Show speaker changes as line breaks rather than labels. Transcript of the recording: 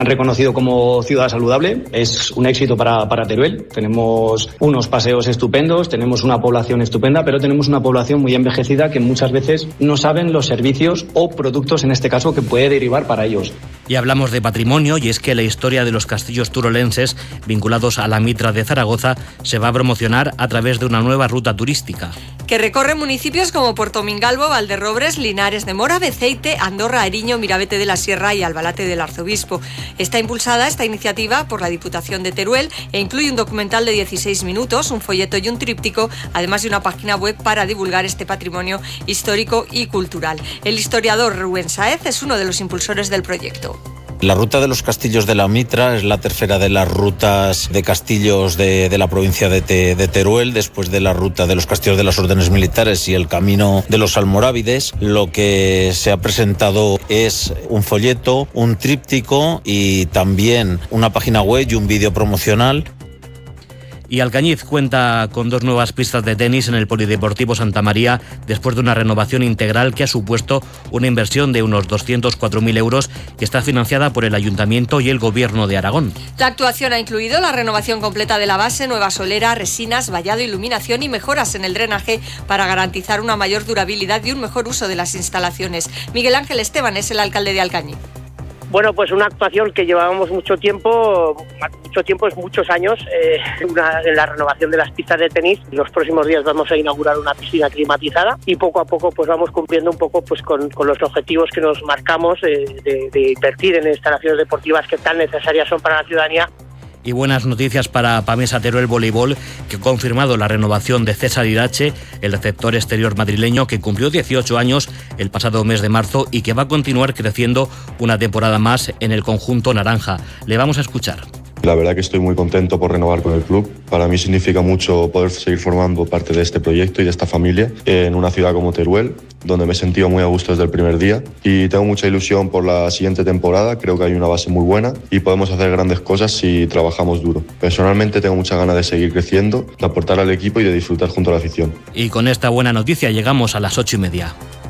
Han reconocido como ciudad saludable, es un éxito para Teruel. Tenemos unos paseos estupendos, tenemos una población estupenda, pero tenemos una población muy envejecida que muchas veces no saben los servicios o productos, en este caso, que puede derivar para ellos.
Y hablamos de patrimonio, y es que la historia de los castillos turolenses vinculados a la Mitra de Zaragoza se va a promocionar a través de una nueva ruta turística
que recorre municipios como Puerto Mingalvo, Valderrobres, Linares de Mora, Beceite, Andorra, Eriño, Mirabete de la Sierra y Albalate del Arzobispo. Está impulsada esta iniciativa por la Diputación de Teruel e incluye un documental de 16 minutos, un folleto y un tríptico, además de una página web para divulgar este patrimonio histórico y cultural. El historiador Rubén Sáez es uno de los impulsores del proyecto.
La ruta de los castillos de la Mitra es la tercera de las rutas de castillos de la provincia de Teruel, después de la ruta de los castillos de las órdenes militares y el camino de los almorávides. Lo que se ha presentado es un folleto, un tríptico y también una página web y un vídeo promocional.
Y Alcañiz cuenta con 2 nuevas pistas de tenis en el Polideportivo Santa María después de una renovación integral que ha supuesto una inversión de unos 204.000 euros que está financiada por el Ayuntamiento y el Gobierno de Aragón.
La actuación ha incluido la renovación completa de la base, nueva solera, resinas, vallado, iluminación y mejoras en el drenaje para garantizar una mayor durabilidad y un mejor uso de las instalaciones. Miguel Ángel Esteban es el alcalde de Alcañiz.
Bueno, pues una actuación que llevábamos muchos años, en la renovación de las pistas de tenis. Los próximos días vamos a inaugurar una piscina climatizada y poco a poco pues vamos cumpliendo un poco pues con los objetivos que nos marcamos de invertir en instalaciones deportivas que tan necesarias son para la ciudadanía.
Y buenas noticias para Pamesa Teruel Voleibol, que ha confirmado la renovación de César Irache, el receptor exterior madrileño que cumplió 18 años el pasado mes de marzo y que va a continuar creciendo una temporada más en el conjunto naranja. Le vamos a escuchar.
La verdad que estoy muy contento por renovar con el club. Para mí significa mucho poder seguir formando parte de este proyecto y de esta familia en una ciudad como Teruel, donde me he sentido muy a gusto desde el primer día y tengo mucha ilusión por la siguiente temporada. Creo que hay una base muy buena y podemos hacer grandes cosas si trabajamos duro. Personalmente tengo muchas ganas de seguir creciendo, de aportar al equipo y de disfrutar junto a la afición.
Y con esta buena noticia llegamos a las 8:30.